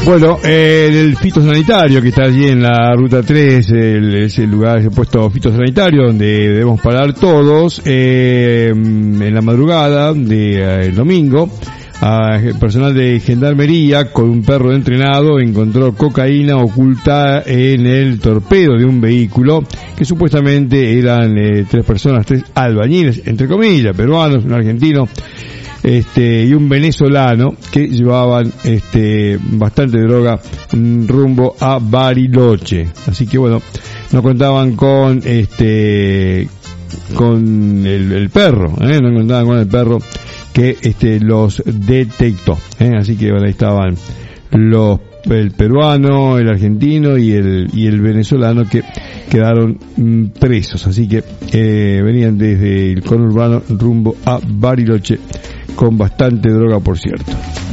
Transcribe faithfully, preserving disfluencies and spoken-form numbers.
Bueno, eh, el fitosanitario que está allí en la ruta tres, el, ese lugar, ese puesto fitosanitario donde debemos parar todos, eh, en la madrugada del de, eh, domingo, a personal de gendarmería con un perro entrenado encontró cocaína oculta en el torpedo de un vehículo que supuestamente eran eh, tres personas, tres albañiles, entre comillas, peruanos, un argentino este y un venezolano que llevaban este bastante droga rumbo a Bariloche. Así que bueno, no contaban con este con el, el perro, ¿eh? no contaban con el perro que este los detectó, ¿eh? Así que bueno, ahí estaban los el peruano, el argentino y el y el venezolano que quedaron mm, presos. Así que eh, venían desde el conurbano rumbo a Bariloche con bastante droga, por cierto.